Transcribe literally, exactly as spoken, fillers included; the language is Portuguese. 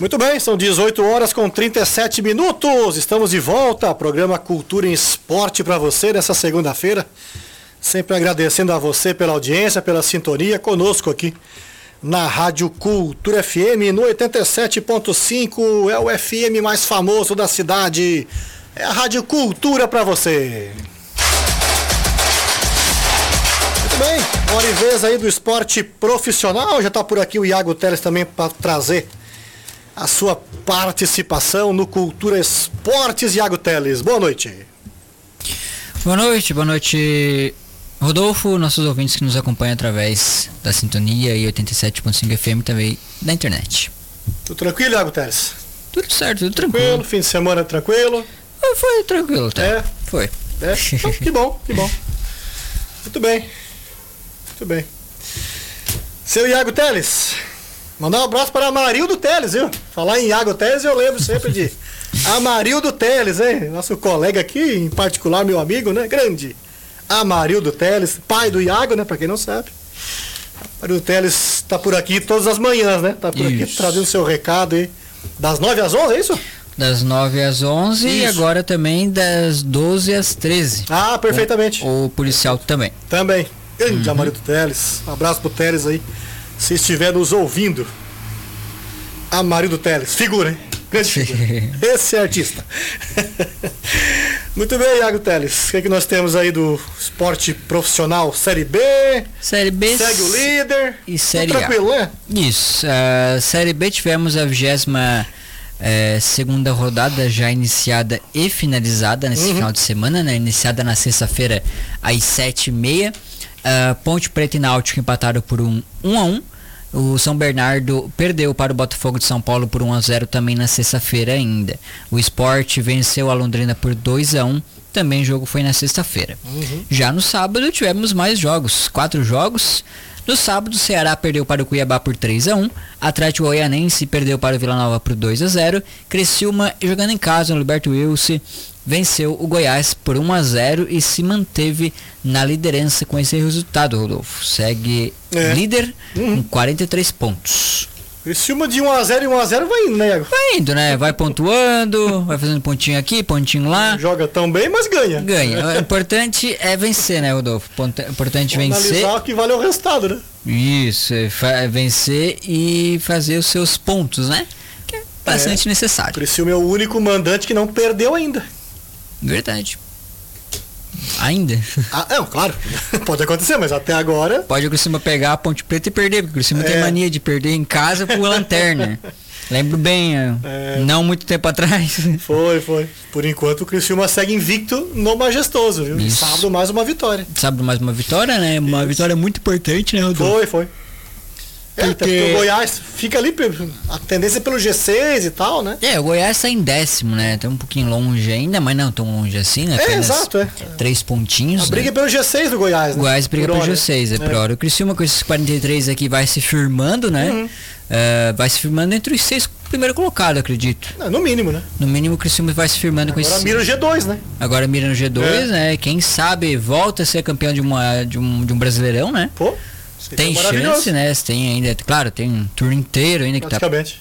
Muito bem, são dezoito horas com trinta e sete minutos. Estamos de volta. Programa Cultura em Esporte para você nessa segunda-feira. Sempre agradecendo a você pela audiência, pela sintonia conosco aqui na Rádio Cultura F M no oitenta e sete ponto cinco. É o F M mais famoso da cidade. É a Rádio Cultura para você. Muito bem, hora e vez aí do esporte profissional. Já está por aqui o Iago Teles também para trazer a sua participação no Cultura Esportes. Iago Teles, boa noite. Boa noite, boa noite, Rodolfo, nossos ouvintes que nos acompanham através da sintonia e oitenta e sete ponto cinco F M também da internet. Tudo tranquilo, Iago Teles? Tudo certo, tudo tranquilo. Tranquilo, fim de semana tranquilo? Foi tranquilo, tá? É? Foi. É? Então, que bom, que bom. Muito bem, muito bem. Seu Iago Teles, mandar um abraço para Amarildo Teles, viu? Falar em Iago Teles eu lembro sempre de Amarildo Teles, hein? Nosso colega aqui, em particular meu amigo, né? Grande Amarildo Teles, pai do Iago, né? Pra quem não sabe. Amarildo Teles tá por aqui todas as manhãs, né? Tá por isso. Aqui trazendo seu recado aí. Das nove às onze, é isso? Das nove às onze isso. E agora também das doze às treze. Ah, perfeitamente. O, o policial também. Também. Grande uhum. Amarildo Teles. Um abraço pro Teles aí. Se estiver nos ouvindo. Amarildo Teles. Figura, hein? Grande figura. Esse é artista. Muito bem, Iago Teles. O que, é que nós temos aí do esporte profissional? Série B? Série B. Segue o líder. E Série A. Tranquilo, né? Isso. Uh, Série B tivemos a vigésima uh, segunda rodada já iniciada e finalizada nesse uhum. final de semana, né? Iniciada na sexta-feira às sete e meia. Uh, Ponte Preta e Náutico empataram por um, um a um. O São Bernardo perdeu para o Botafogo de São Paulo por um a zero também na sexta-feira ainda. O Sport venceu a Londrina por dois a um, também o jogo foi na sexta-feira. Uhum. Já no sábado tivemos mais jogos, quatro jogos. No sábado o Ceará perdeu para o Cuiabá por três a um, Atlético Goianense perdeu para o Vila Nova por dois a zero, Criciúma, jogando em casa no Liberto Wilson, venceu o Goiás por um a zero e se manteve na liderança com esse resultado, Rodolfo. Segue é. líder uhum. com quarenta e três pontos. Criciúma de um a zero e um a zero vai indo, né, Iago? Vai indo, né? Vai pontuando, vai fazendo pontinho aqui, pontinho lá. Joga tão bem, mas ganha. Ganha. O importante é vencer, né, Rodolfo? O importante é vencer. Analisar o que vale o resultado, né? Isso, é vencer e fazer os seus pontos, né? Que é bastante é. necessário. O Criciúma é o único mandante que não perdeu ainda. Verdade. Ainda? Ah, é, claro. Pode acontecer, mas até agora... Pode o Criciúma pegar a Ponte Preta e perder, porque o Criciúma é. tem mania de perder em casa por lanterna. Lembro bem, é. não muito tempo atrás. Foi, foi. Por enquanto o Criciúma segue invicto no Majestoso, viu? Isso. Sábado mais uma vitória. Sábado mais uma vitória, né? Uma Isso. vitória muito importante, né, Rodolfo? Foi, foi. É, porque... porque o Goiás fica ali, a tendência é pelo G seis e tal, né? É, o Goiás está em décimo, né? Tá um pouquinho longe ainda, mas não tão longe assim, né? É, exato, é. Três pontinhos. A briga né? é pelo G seis do Goiás, né? O Goiás briga pelo G seis, é, é por hora. O Criciúma com esses quarenta e três aqui vai se firmando, né? Uhum. Uh, vai se firmando entre os seis primeiro colocado, acredito. Não, no mínimo, né? No mínimo o Criciúma vai se firmando Agora com esses... Agora mira no G dois, né? Agora mira no G dois, é. né? Quem sabe volta a ser campeão de, uma, de, um, de um Brasileirão, né? Pô. Tem chance, né? Tem ainda, claro, tem um turno inteiro ainda que tá